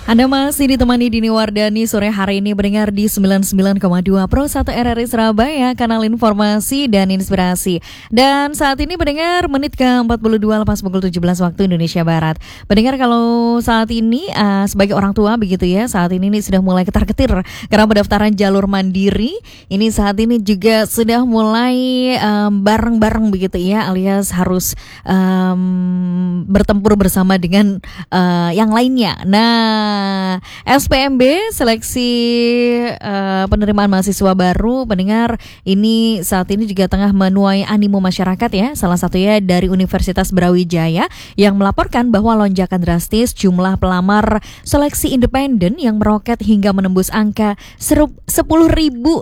Anda masih ditemani Dini Wardani sore hari ini mendengar di 99,2 Pro 1 RRI Surabaya, kanal informasi dan inspirasi. Dan saat ini mendengar menit ke-42 lepas pukul 17 waktu Indonesia Barat. Mendengar kalau saat ini sebagai orang tua begitu ya, saat ini sudah mulai ketar-ketir karena pendaftaran jalur mandiri. Ini saat ini juga sudah mulai bareng-bareng begitu ya, alias harus bertempur bersama dengan yang lainnya. Nah, SPMB seleksi penerimaan mahasiswa baru, pendengar ini saat ini juga tengah menuai animo masyarakat ya. Salah satunya dari Universitas Brawijaya yang melaporkan bahwa lonjakan drastis jumlah pelamar seleksi independen yang meroket hingga menembus angka 10.914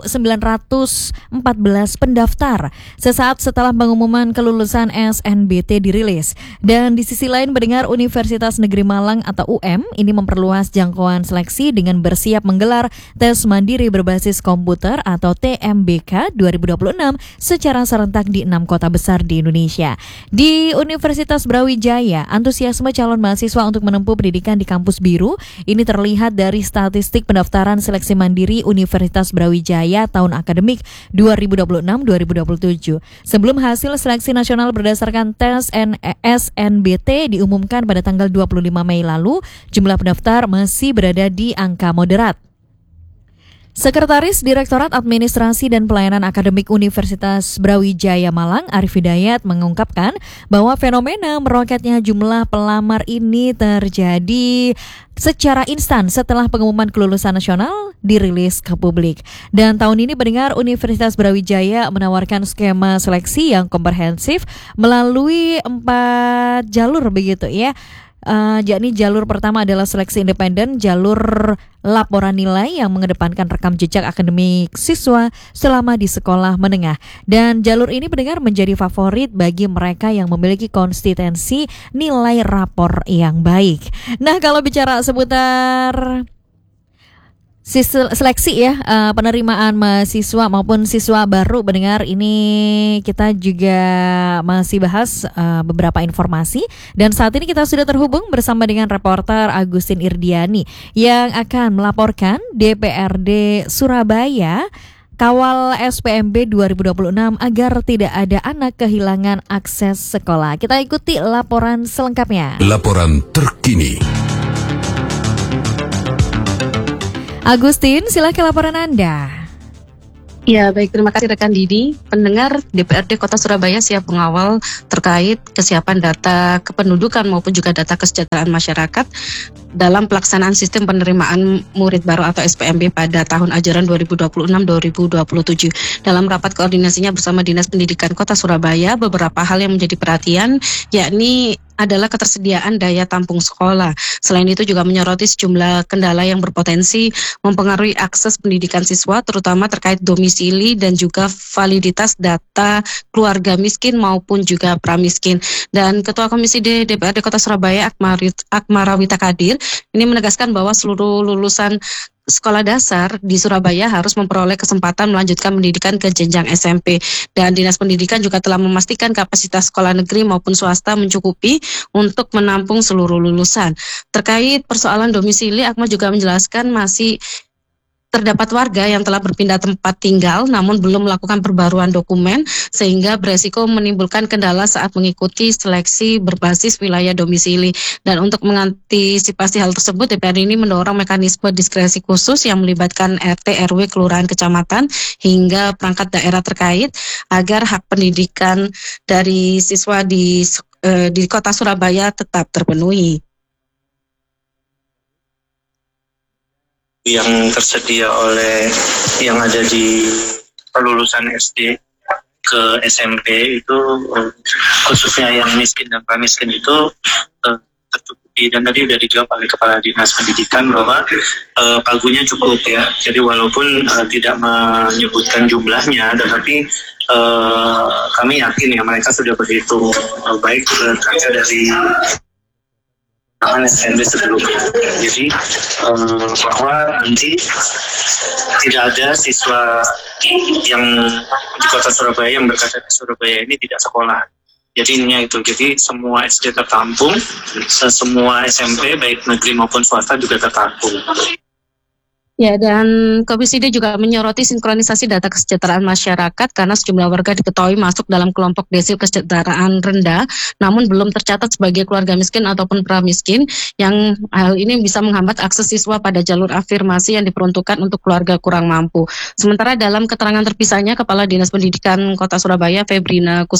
pendaftar sesaat setelah pengumuman kelulusan SNBT dirilis. Dan di sisi lain pendengar, Universitas Negeri Malang atau UM ini memperluas jangkauan seleksi dengan bersiap menggelar tes mandiri berbasis komputer atau TMBK 2026 secara serentak di 6 kota besar di Indonesia. Di Universitas Brawijaya, antusiasme calon mahasiswa untuk menempuh pendidikan di kampus biru ini terlihat dari statistik pendaftaran seleksi mandiri Universitas Brawijaya tahun akademik 2026-2027. Sebelum hasil seleksi nasional berdasarkan tes SNBT diumumkan pada tanggal 25 Mei lalu, jumlah pendaftar masih berada di angka moderat. Sekretaris Direktorat Administrasi dan Pelayanan Akademik Universitas Brawijaya Malang, Arif Hidayat, mengungkapkan bahwa fenomena meroketnya jumlah pelamar ini terjadi secara instan setelah pengumuman kelulusan nasional dirilis ke publik. Dan tahun ini pendengar, Universitas Brawijaya menawarkan skema seleksi yang komprehensif melalui 4 jalur begitu ya. Yakni jalur pertama adalah seleksi independen, jalur laporan nilai yang mengedepankan rekam jejak akademik siswa selama di sekolah menengah. Dan jalur ini pendengar menjadi favorit bagi mereka yang memiliki konsistensi nilai rapor yang baik. Nah, kalau bicara seputar seleksi ya, penerimaan mahasiswa maupun siswa baru pendengar, ini kita juga masih bahas beberapa informasi. Dan saat ini kita sudah terhubung bersama dengan reporter Agustin Irdiani yang akan melaporkan DPRD Surabaya kawal SPMB 2026 agar tidak ada anak kehilangan akses sekolah. Kita ikuti laporan selengkapnya. Laporan terkini. Agustin, silakan laporan Anda. Ya, baik, terima kasih rekan Didi. Pendengar, DPRD Kota Surabaya siap mengawal terkait kesiapan data kependudukan maupun juga data kesejahteraan masyarakat dalam pelaksanaan sistem penerimaan murid baru atau SPMB pada tahun ajaran 2026-2027. Dalam rapat koordinasinya bersama Dinas Pendidikan Kota Surabaya, beberapa hal yang menjadi perhatian yakni adalah ketersediaan daya tampung sekolah. Selain itu juga menyoroti sejumlah kendala yang berpotensi mempengaruhi akses pendidikan siswa, terutama terkait domisili dan juga validitas data keluarga miskin maupun juga pramiskin. Dan Ketua Komisi D DPRD Kota Surabaya Akmarawita Kadir ini menegaskan bahwa seluruh lulusan sekolah dasar di Surabaya harus memperoleh kesempatan melanjutkan pendidikan ke jenjang SMP. Dan Dinas Pendidikan juga telah memastikan kapasitas sekolah negeri maupun swasta mencukupi untuk menampung seluruh lulusan. Terkait persoalan domisili, Akma juga menjelaskan masih terdapat warga yang telah berpindah tempat tinggal namun belum melakukan perbaruan dokumen sehingga beresiko menimbulkan kendala saat mengikuti seleksi berbasis wilayah domisili. Dan untuk mengantisipasi hal tersebut, DPRD ini mendorong mekanisme diskresi khusus yang melibatkan RT, RW, kelurahan, kecamatan hingga perangkat daerah terkait agar hak pendidikan dari siswa di Kota Surabaya tetap terpenuhi. Yang tersedia oleh yang ada di lulusan SD ke SMP itu khususnya yang miskin dan pramiskin itu tercukupi, dan tadi sudah dijawab oleh Kepala Dinas Pendidikan bahwa pagunya cukup ya. Jadi walaupun tidak menyebutkan jumlahnya, tetapi kami yakin ya mereka sudah berhitung baik berkaca dari SNB sebelumnya. Jadi bahwa nanti tidak ada siswa yang di Kota Surabaya yang berkata di Surabaya ini tidak sekolah. Jadinya itu, jadi semua SD tertampung, semua SMP baik negeri maupun swasta juga tertampung. Ya, dan Komisi D juga menyoroti sinkronisasi data kesejahteraan masyarakat karena sejumlah warga diketahui masuk dalam kelompok desil kesejahteraan rendah, namun belum tercatat sebagai keluarga miskin ataupun pramiskin, yang hal ini bisa menghambat akses siswa pada jalur afirmasi yang diperuntukkan untuk keluarga kurang mampu. Sementara dalam keterangan terpisahnya, Kepala Dinas Pendidikan Kota Surabaya, Febrina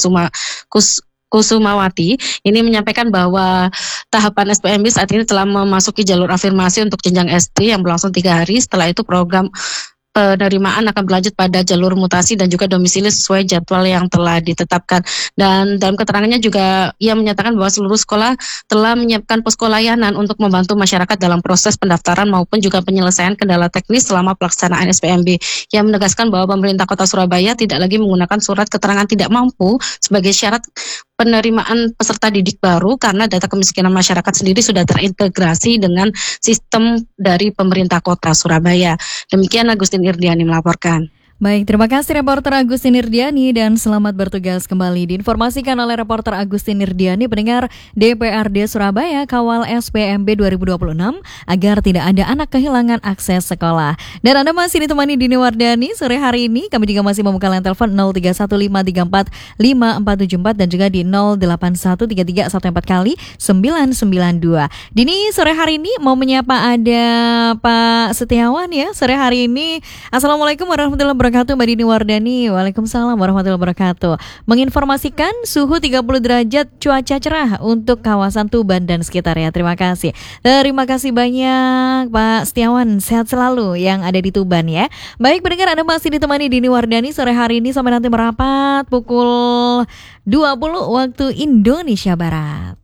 Kusumawati ini menyampaikan bahwa tahapan SPMB saat ini telah memasuki jalur afirmasi untuk jenjang SD yang berlangsung 3 hari. Setelah itu program penerimaan akan berlanjut pada jalur mutasi dan juga domisili sesuai jadwal yang telah ditetapkan. Dan dalam keterangannya juga ia menyatakan bahwa seluruh sekolah telah menyiapkan posko layanan untuk membantu masyarakat dalam proses pendaftaran maupun juga penyelesaian kendala teknis selama pelaksanaan SPMB. Ia menegaskan bahwa pemerintah Kota Surabaya tidak lagi menggunakan surat keterangan tidak mampu sebagai syarat penerimaan peserta didik baru karena data kemiskinan masyarakat sendiri sudah terintegrasi dengan sistem dari pemerintah Kota Surabaya. Demikian Agustin Irdiani melaporkan. Baik, terima kasih reporter Agustin Irdiani dan selamat bertugas kembali. Diinformasikan oleh reporter Agustin Irdiani, pendengar DPRD Surabaya kawal SPMB 2026 agar tidak ada anak kehilangan akses sekolah. Dan Anda masih ditemani Dini Wardani sore hari ini. Kami juga masih membuka line telepon 0315345474 dan juga di 081331 kali 992. Dini, sore hari ini mau menyapa ada Pak Setiawan ya. Sore hari ini, Assalamualaikum warahmatullahi wabarakatuh. Mbak Dini Wardani. Waalaikumsalam warahmatullahi wabarakatuh. Menginformasikan suhu 30 derajat, cuaca cerah untuk kawasan Tuban dan sekitarnya. Terima kasih. Terima kasih banyak Pak Setiawan. Sehat selalu yang ada di Tuban ya. Baik pendengar, Anda masih ditemani Dini Wardani sore hari ini sampai nanti merapat pukul 20 waktu Indonesia Barat.